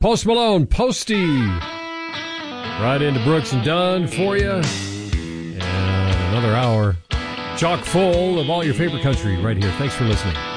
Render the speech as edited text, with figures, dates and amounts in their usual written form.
Post Malone, Posty. Right into Brooks and Dunn for you. And another hour chock full of all your favorite country right here. Thanks for listening.